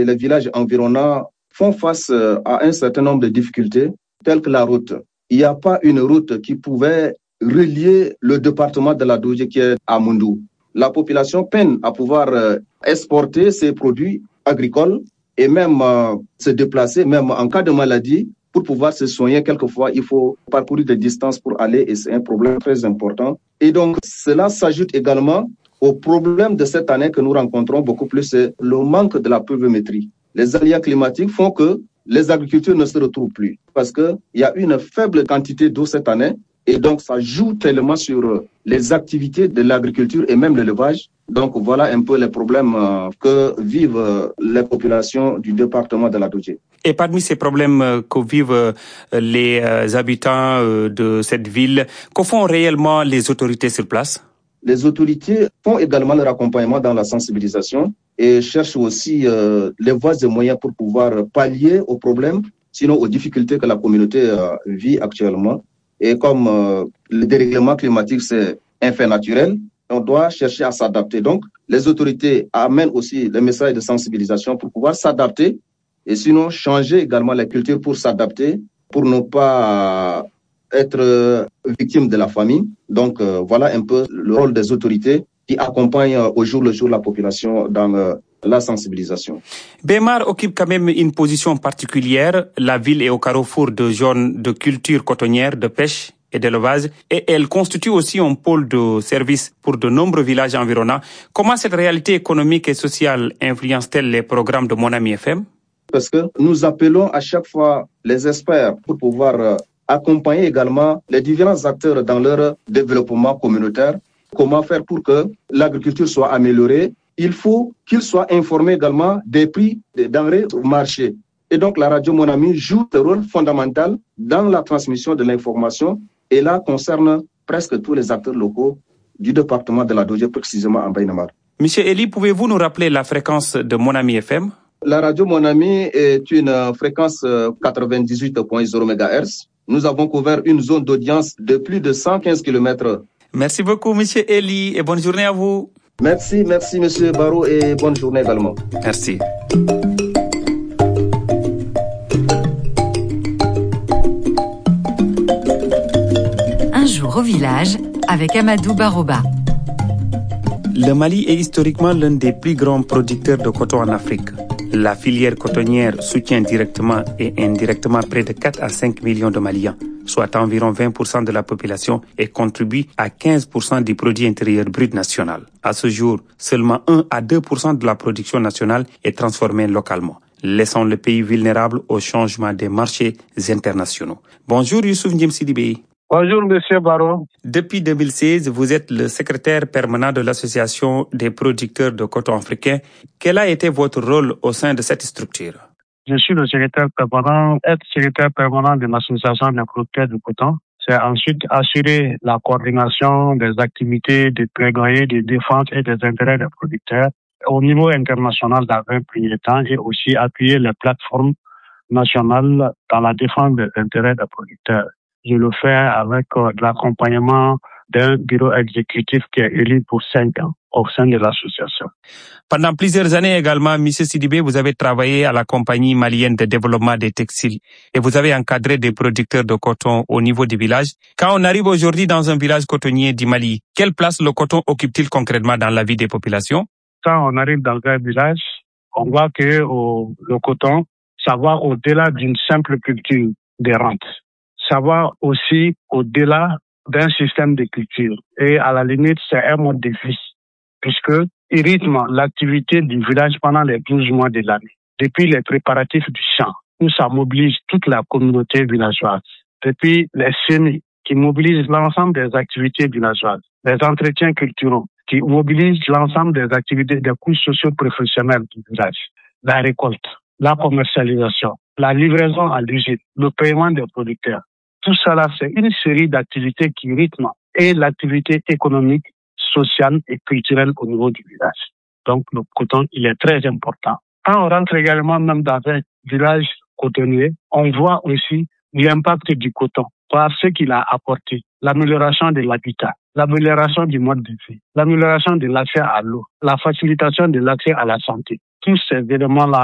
les villages environnants font face à un certain nombre de difficultés, telles que la route. Il n'y a pas une route qui pouvait relier le département de la Doudje qui est à Moundou. La population peine à pouvoir exporter ses produits agricoles et même se déplacer, même en cas de maladie, pour pouvoir se soigner. Quelquefois, il faut parcourir des distances pour aller et c'est un problème très important. Et donc, cela s'ajoute également au problème de cette année que nous rencontrons beaucoup plus, c'est le manque de la pluviométrie. Les aléas climatiques font que les agriculteurs ne se retrouvent plus parce qu'il y a une faible quantité d'eau cette année et donc ça joue tellement sur les activités de l'agriculture et même l'élevage. Donc voilà un peu les problèmes que vivent les populations du département de la Doudje. Et parmi ces problèmes que vivent les habitants de cette ville, que font réellement les autorités sur place? Les autorités font également leur accompagnement dans la sensibilisation et cherchent aussi les voies et moyens pour pouvoir pallier aux problèmes, sinon aux difficultés que la communauté vit actuellement. Et comme le dérèglement climatique, c'est un fait naturel, on doit chercher à s'adapter. Donc, les autorités amènent aussi les messages de sensibilisation pour pouvoir s'adapter et sinon changer également la culture pour s'adapter, pour ne pas être victime de la famine. Donc, voilà un peu le rôle des autorités qui accompagnent au jour le jour la population dans la sensibilisation. Bemar occupe quand même une position particulière. La ville est au carrefour de zones de culture cotonnière, de pêche et d'élevage, et elle constitue aussi un pôle de service pour de nombreux villages environnants. Comment cette réalité économique et sociale influence-t-elle les programmes de Mon Ami FM? Parce que nous appelons à chaque fois les experts pour pouvoir accompagner également les différents acteurs dans leur développement communautaire. Comment faire pour que l'agriculture soit améliorée? Il faut qu'ils soient informés également des prix des denrées au marché. Et donc la radio Mon Ami joue un rôle fondamental dans la transmission de l'information et là concerne presque tous les acteurs locaux du département de la Doudje, précisément en Baïnamar. Monsieur Eli, pouvez-vous nous rappeler la fréquence de Mon Ami FM? La radio Mon Ami est une fréquence 98.0 MHz. Nous avons couvert une zone d'audience de plus de 115 km. Merci beaucoup, monsieur Eli, et bonne journée à vous. Merci, monsieur Barou, et bonne journée également. Merci. Un jour au village avec Amadou Baroba. Le Mali est historiquement l'un des plus grands producteurs de coton en Afrique. La filière cotonnière soutient directement et indirectement près de 4 à 5 millions de Maliens, soit environ 20% de la population, et contribue à 15% du produit intérieur brut national. À ce jour, seulement 1 à 2% de la production nationale est transformée localement, laissant le pays vulnérable au changement des marchés internationaux. Bonjour Youssouf Ndjemsidibé. Bonjour, monsieur Baron. Depuis 2016, vous êtes le secrétaire permanent de l'Association des producteurs de coton africain. Quel a été votre rôle au sein de cette structure? Je suis le secrétaire permanent. Être secrétaire permanent de l'Association des producteurs de coton, c'est ensuite assurer la coordination des activités de plaidoyer, de défense et des intérêts des producteurs au niveau international dans un premier temps et aussi appuyer les plateformes nationales dans la défense des intérêts des producteurs. Je le fais avec l'accompagnement d'un bureau exécutif qui est élu pour 5 ans au sein de l'association. Pendant plusieurs années également, M. Sidibé, vous avez travaillé à la compagnie malienne de développement des textiles et vous avez encadré des producteurs de coton au niveau du village. Quand on arrive aujourd'hui dans un village cotonnier du Mali, quelle place le coton occupe-t-il concrètement dans la vie des populations? Quand on arrive dans un village, on voit que le coton, ça va au-delà d'une simple culture des rentes. Ça va aussi au-delà d'un système de culture. Et à la limite, c'est un mode de vie, puisque il rythme l'activité du village pendant les 12 mois de l'année. Depuis les préparatifs du champ, où ça mobilise toute la communauté villageoise. Depuis les semis, qui mobilisent l'ensemble des activités villageoises. Les entretiens culturels, qui mobilisent l'ensemble des activités des couches socio-professionnelles du village. La récolte, la commercialisation, la livraison à l'usine, le paiement des producteurs. Tout cela, c'est une série d'activités qui rythment et l'activité économique, sociale et culturelle au niveau du village. Donc, le coton, il est très important. Quand on rentre également même dans un village cotonnier, on voit aussi l'impact du coton par ce qu'il a apporté. L'amélioration de l'habitat, l'amélioration du mode de vie, l'amélioration de l'accès à l'eau, la facilitation de l'accès à la santé. Tous ces éléments-là